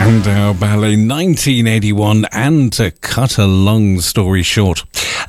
Spandau Ballet 1981, and to cut a long story short,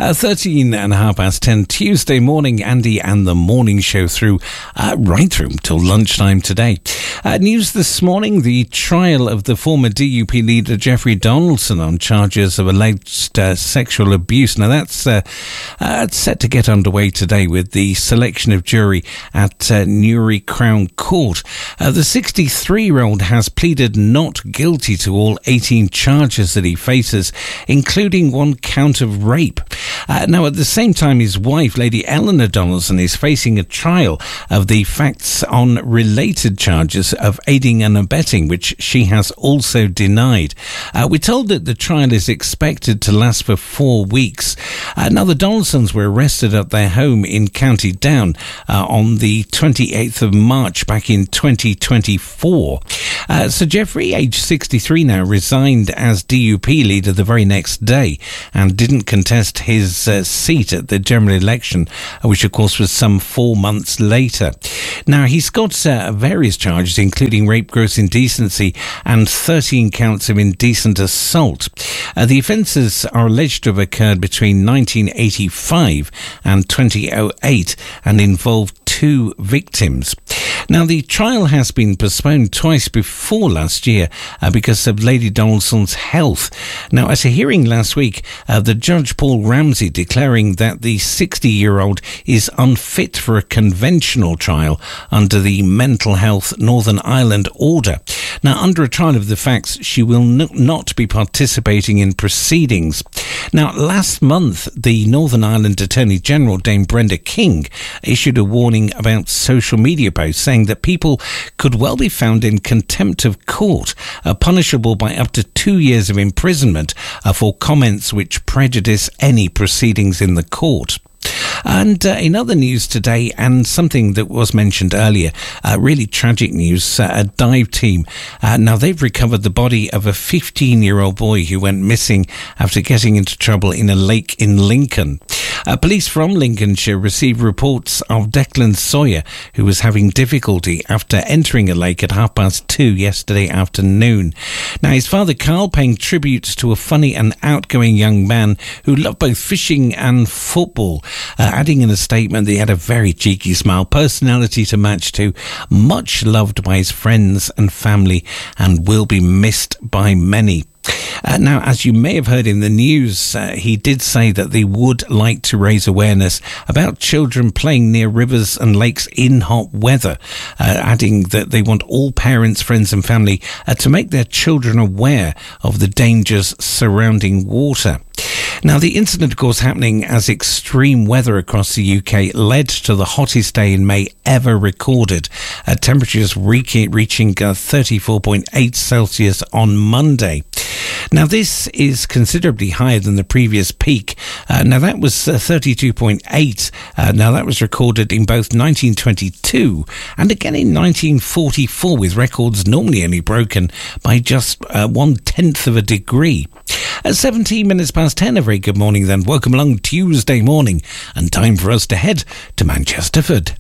13 and a half past 10 Tuesday morning, Andy and the morning show right through till lunchtime today. News this morning, the trial of the former DUP leader Jeffrey Donaldson on charges of alleged sexual abuse. Now that's set to get underway today with the selection of jury at Newry Crown Court. The 63-year-old has pleaded not guilty to all 18 charges that he faces, including one count of rape. Now, at the same time, his wife, Lady Eleanor Donaldson, is facing a trial of the facts on related charges of aiding and abetting, which she has also denied. We're told that the trial is expected to last for 4 weeks. Now, the Donaldsons were arrested at their home in County Down on the 28th of March back in 2024. Sir Jeffrey, aged 63 now, resigned as DUP leader the very next day and didn't contest his seat at the general election, which of course was some 4 months later. Now, he's got various charges, including rape, gross indecency and 13 counts of indecent assault. The offences are alleged to have occurred between 1985 and 2008 and involved 2 victims. Now, the trial has been postponed twice before last year because of Lady Donaldson's health. Now, at a hearing last week, the Judge Paul Ramsey declaring that the 60-year-old is unfit for a conventional trial under the Mental Health Northern Ireland Order. Now, under a trial of the facts, she will not be participating in proceedings. Now, last month, the Northern Ireland Attorney General, Dame Brenda King, issued a warning about social media posts saying that people could well be found in contempt of court, punishable by up to 2 years of imprisonment for comments which prejudice any proceedings in the court. And in other news today, and something that was mentioned earlier, really tragic news, a dive team. Now, they've recovered the body of a 15-year-old boy who went missing after getting into trouble in a lake in Lincoln. Police from Lincolnshire received reports of Declan Sawyer, who was having difficulty after entering a lake at 2:30 yesterday afternoon. Now, his father, Carl, paying tribute to a funny and outgoing young man who loved both fishing and football, adding in a statement that he had a very cheeky smile, personality to match to, much loved by his friends and family, and will be missed by many. Now, as you may have heard in the news, he did say that they would like to raise awareness about children playing near rivers and lakes in hot weather, adding that they want all parents, friends and family to make their children aware of the dangers surrounding water. Now, the incident, of course, happening as extreme weather across the UK led to the hottest day in May ever recorded, temperatures reaching 34.8 Celsius on Monday. Now, this is considerably higher than the previous peak. Now, that was 32.8. Now, that was recorded in both 1922 and again in 1944, with records normally only broken by just 1/10 of a degree. At 17 minutes past 10, a very good morning then. Welcome along Tuesday morning, and time for us to head to Manchesterford.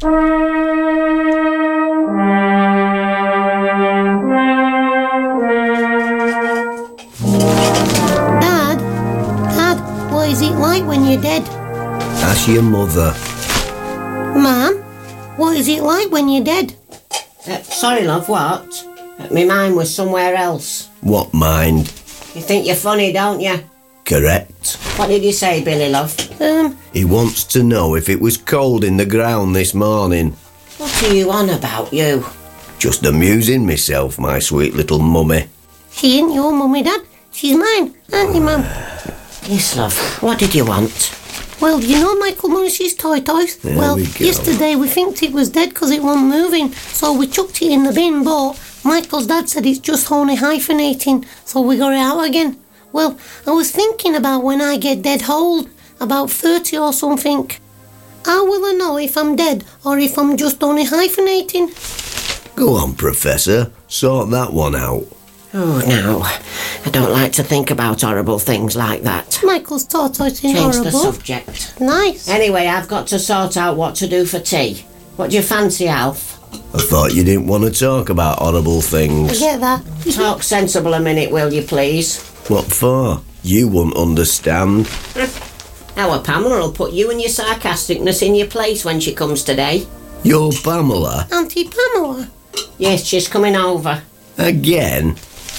Dad, what is it like when you're dead? Ask your mother. Mum, what is it like when you're dead? Sorry, love, what? My mind was somewhere else. What mind? You think you're funny, don't you? Correct. What did you say, Billy, love? He wants to know if it was cold in the ground this morning. What are you on about, you? Just amusing myself, my sweet little mummy. She ain't your mummy, Dad. She's mine, aren't you, Mum? Yes, love. What did you want? Well, you know Michael Morris's toys? There we go. Yesterday we thinked it was dead because it wasn't moving, so we chucked it in the bin, but Michael's dad said it's just only hyphenating, so we got it out again. Well, I was thinking about when I get dead old, about 30 or something. How will I know if I'm dead or if I'm just only hyphenating? Go on, Professor. Sort that one out. Oh, no. I don't like to think about horrible things like that. Michael's tortoise is Change horrible. the subject. Nice. Anyway, I've got to sort out what to do for tea. What do you fancy, Alf? I thought you didn't want to talk about horrible I things. get that. Talk sensible a minute, will you, please? What for? You won't understand. Our Pamela will put you and your sarcasticness in your place when she comes today. You're Pamela? Auntie Pamela. Yes, she's coming over. Again?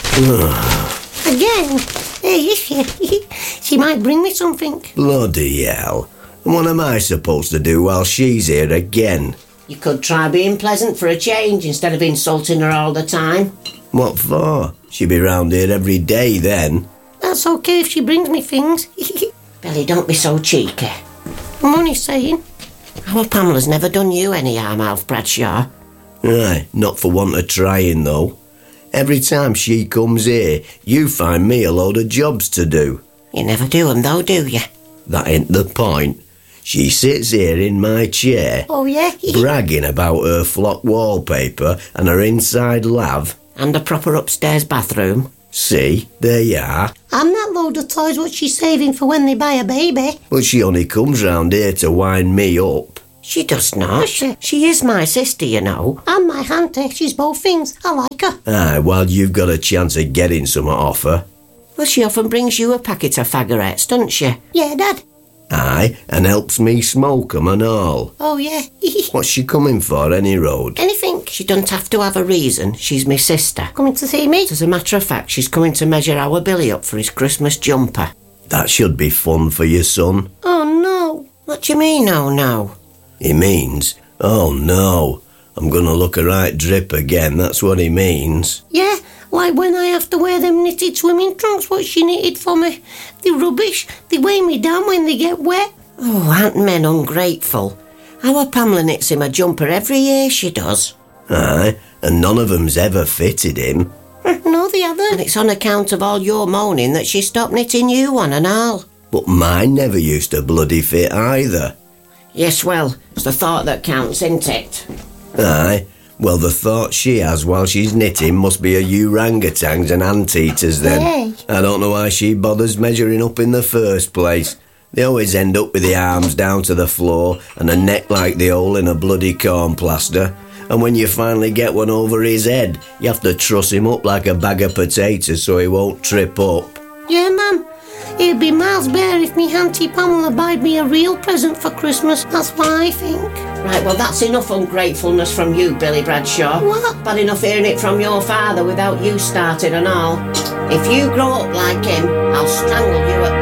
Again? Hey, is she? She might bring me something. Bloody hell. And what am I supposed to do while she's here again? You could try being pleasant for a change instead of insulting her all the time. What for? She'll be round here every day then. That's okay if she brings me things. Billy, don't be so cheeky. I'm only saying. Our Pamela's never done you any harm, Alf Bradshaw. Aye, not for want of trying though. Every time she comes here, you find me a load of jobs to do. You never do 'em though, do you? That ain't the point. She sits here in my chair, Oh, yeah? bragging about her flock wallpaper and her inside lav. And a proper upstairs bathroom. See, there you are. I'm that load of toys what she's saving for when they buy a baby. But she only comes round here to wind me up. She does not. Does she? She is my sister, you know. And my auntie. She's both things. I like her. Aye, well, you've got a chance of getting some off her. Well, she often brings you a packet of faggorettes, doesn't she? Yeah, Dad. Aye, and helps me smoke 'em and all. Oh, yeah. What's she coming for, any road? Anything. She doesn't have to have a reason. She's my sister. Coming to see me? As a matter of fact, she's coming to measure our Billy up for his Christmas jumper. That should be fun for your son. Oh, no. What do you mean, oh no? He means, oh no, I'm gonna look a right drip again, that's what he means. Yeah, like when I have to wear them knitted swimming trunks what she knitted for me. They're rubbish. They weigh me down when they get wet. Oh, aren't men ungrateful? Our Pamela knits him a jumper every year, she does. Aye, and none of 'em's ever fitted him. No, they And haven't. it's on account of all your moaning that she stopped knitting you one and all. But mine never used to bloody fit either. Yes, well, it's the thought that counts, isn't it? Aye, well the thought she has while she's knitting must be a orangutans and anteaters then. Hey. I don't know why she bothers measuring up in the first place. They always end up with the arms down to the floor and a neck like the hole in a bloody corn plaster. And when you finally get one over his head, you have to truss him up like a bag of potatoes so he won't trip up. Yeah, Mum. It'd be miles better if me Auntie Pamela buyed me a real present for Christmas. That's what I think. Right, well, that's enough ungratefulness from you, Billy Bradshaw. What? Bad enough hearing it from your father without you starting and all. If you grow up like him, I'll strangle you at